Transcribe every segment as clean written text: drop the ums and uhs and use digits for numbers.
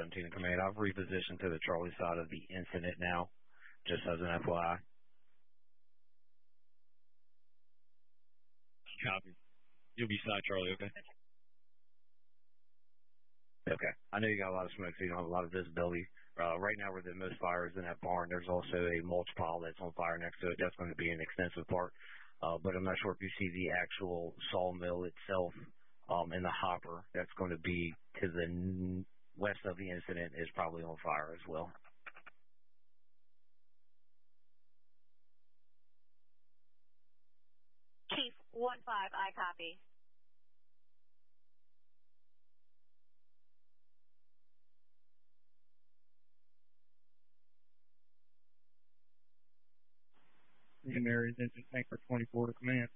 17 in command. I've repositioned to the Charlie side of the incident now, just as an FYI. Copy. You'll be side Charlie, okay? Okay. I know you got a lot of smoke, so you don't have a lot of visibility. Right now, where the most fire is in that barn, there's also a mulch pile that's on fire next to it. That's going to be an extensive part. But I'm not sure if you see the actual sawmill itself and the hopper that's going to be to the west of the incident is probably on fire as well. Chief 1-5, I copy. Mary's engine tanker 24 to command.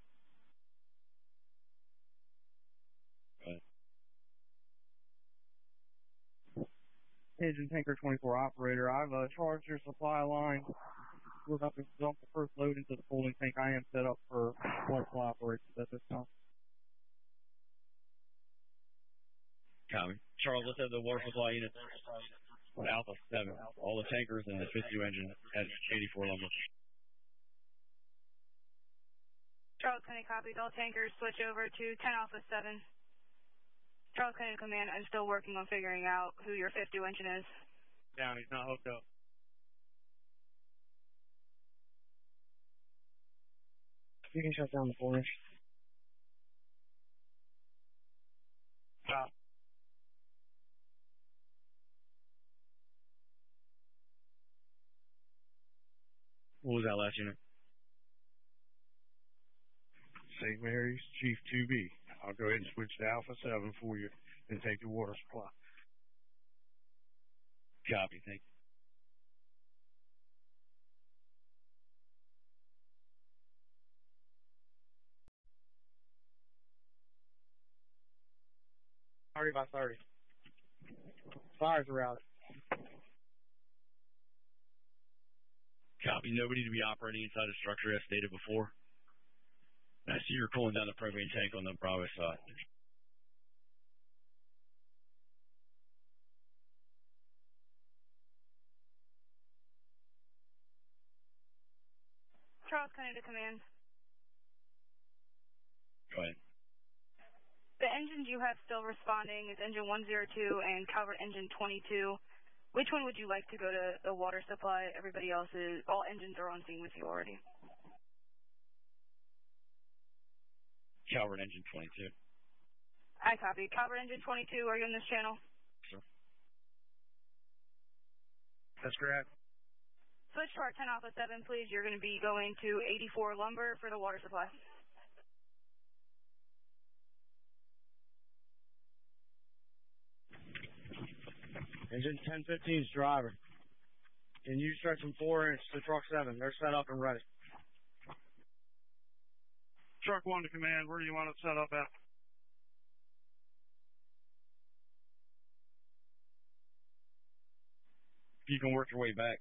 Engine tanker 24 operator, I've charged your supply line. We're about to dump the first load into the pooling tank. I am set up for water supply operations at this time. Copy. Charles, let's have the water supply unit Alpha 7. All the tankers and the 52 engine at 84 lumber. Charles County copies. All tankers switch over to 10 Alpha 7. Charles County Command, I'm still working on figuring out who your 52 engine is. Down, he's not hooked up. You can shut down the 4-inch. Stop. What was that last unit? St. Mary's, Chief 2B. I'll go ahead and switch to Alpha 7 for you and take your water supply. Copy, thank you. Sorry by 30. Fires are out. Copy. Nobody to be operating inside the structure as stated before. I see you're pulling down the propane tank on the Bravo side. Charles County to command. Go ahead. The engines you have still responding is engine 102 and Calvert engine 22. Which one would you like to go to the water supply? Everybody else is, all engines are on scene with you already. Calvert engine 22. I copy. Calvert engine 22, are you in this channel? Sir. That's correct. Switch to our 10 Alpha 7, please. You're going to be going to 84 lumber for the water supply. Engine 1015's driver. Can you stretch from 4-inch to truck 7? They're set up and ready. Truck 1 to command. Where do you want it set up at? You can work your way back.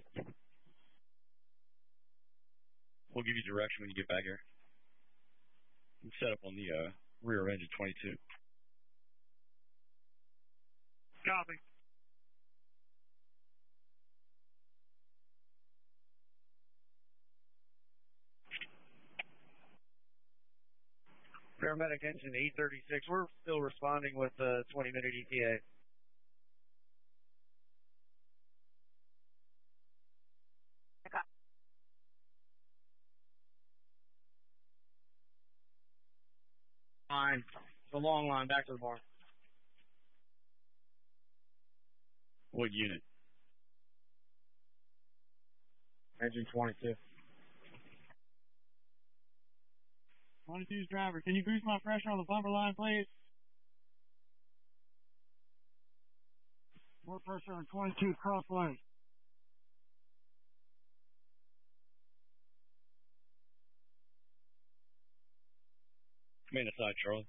We'll give you direction when you get back here. You set up on the rear of engine 22. Copy. Paramedic engine 836. We're still responding with 20-minute ETA. Line. It's a long line back to the barn. What unit? Engine 22. 22's driver, can you boost my pressure on the bumper line, please? More pressure on 22 cross lane. Command aside, Charlie.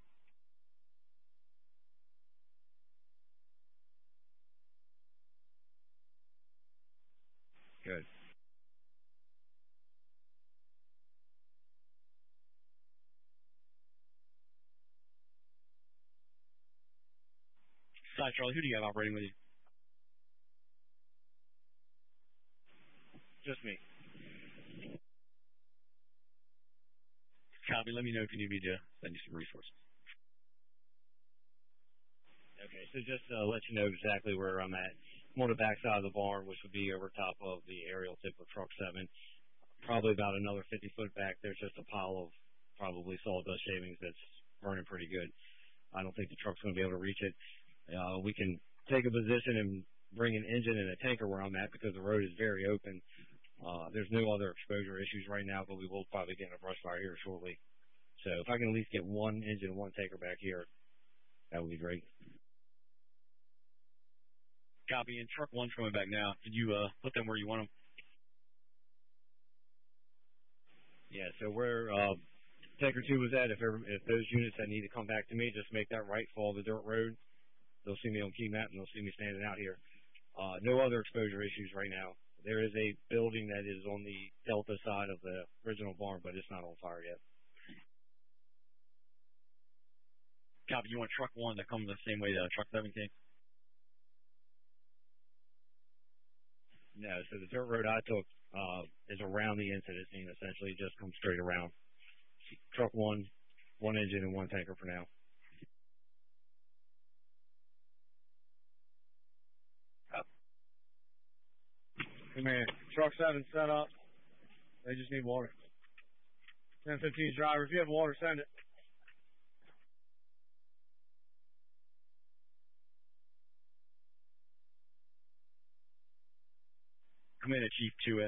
Good. Side, Charlie, who do you have operating with you? Just me. Copy. Let me know if you need me to send you some resources. Okay, so just to let you know exactly where I'm at. I'm on the back side of the barn, which would be over top of the aerial tip of truck 7. Probably about another 50 foot back, there's just a pile of probably sawdust shavings that's burning pretty good. I don't think the truck's going to be able to reach it. We can take a position and bring an engine and a tanker where I'm at because the road is very open. There's no other exposure issues right now, but we will probably get in a brush fire here shortly. So if I can at least get one engine and one tanker back here, that would be great. Copy. And truck 1's coming back now. Can you put them where you want them? Yeah, so where tanker 2 was at, if those units that need to come back to me, just make that right, follow the dirt road. They'll see me on key map, and they'll see me standing out here. No other exposure issues right now. There is a building that is on the delta side of the original barn, but it's not on fire yet. Copy. You want truck 1 to come the same way that truck 7 came? No, so the dirt road I took is around the incident scene, essentially. Just come straight around. Truck 1, one engine and one tanker for now. Hey man, truck 7 set up. They just need water. 1015 driver, if you have water, send it. Come in at Chief 2A.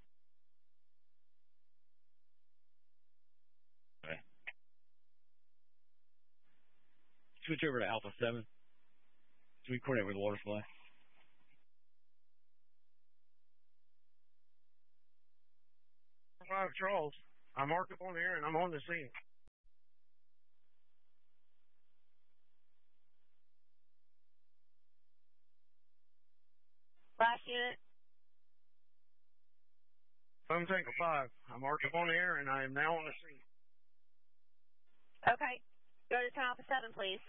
Okay. Switch over to Alpha 7. So we coordinate with the water supply. Charles, I marked up on the air and I'm on the scene. Last unit. Phone tanker 5. I marked up on the air and I am now on the scene. Okay. Go to 10 Alpha 7, please.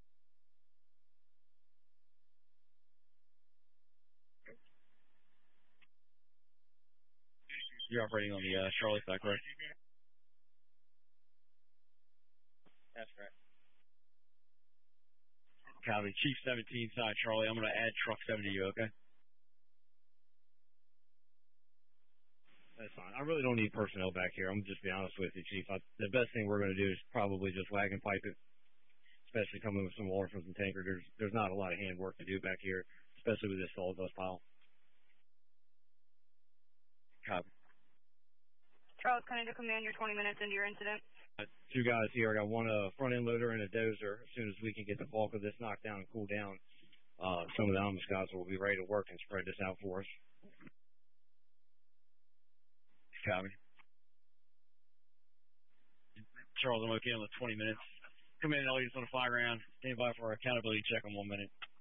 You're operating on the Charlotte side, correct? That's correct. Copy. Chief 17 side, Charlie. I'm going to add truck 7 to you, okay? That's fine. I really don't need personnel back here. I'm just be honest with you, Chief. The best thing we're going to do is probably just wagon pipe it, especially coming with some water from some tanker. There's not a lot of handwork to do back here, especially with this sawdust pile. Copy. Charles, coming to command. You're 20 minutes into your incident. 2 guys here. I got one front end loader and a dozer. As soon as we can get the bulk of this knocked down and cooled down, some of the Amistad will be ready to work and spread this out for us. Copy. Charles, I'm okay on the 20 minutes. Come in, Elliot's on a fly ground. Stand by for our accountability check in 1 minute.